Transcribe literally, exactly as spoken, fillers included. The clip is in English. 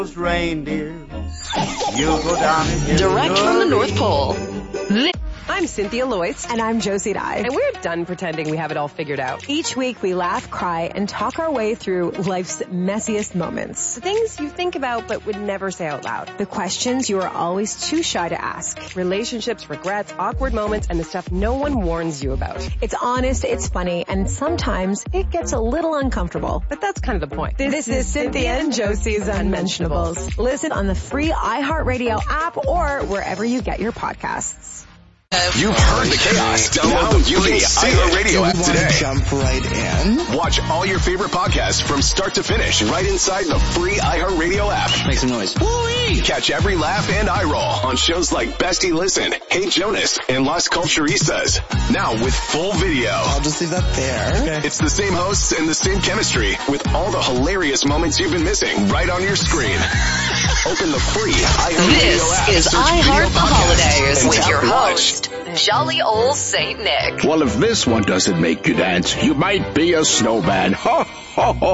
Reindeer. You'll go down in history. Direct from the North Pole. This I'm Cynthia Loyce. And I'm Josie Dye. And we're done pretending we have it all figured out. Each week we laugh, cry, and talk our way through life's messiest moments. The things you think about but would never say out loud. The questions you are always too shy to ask. Relationships, regrets, awkward moments, and the stuff no one warns you about. It's honest, it's funny, and sometimes it gets a little uncomfortable. But that's kind of the point. This, this is Cynthia and Josie's Unmentionables. Listen on the free iHeartRadio app or wherever you get your podcasts. You've heard the chaos. Download the free iHeartRadio app today. Jump right in. Watch all your favorite podcasts from start to finish right inside the free iHeartRadio app. Make some noise. Woo-wee! Catch every laugh and eye roll on shows like Bestie Listen, Hey Jonas, and Las Culturistas. Now with full video. I'll just leave that there. Okay. It's the same hosts and the same chemistry with all the hilarious moments you've been missing right on your screen. Open the free iHeartRadio app. This is iHeart the Holidays with your host, Jolly Old Saint Nick. Well, if this one doesn't make you dance, you might be a snowman. Ho, ho, ho.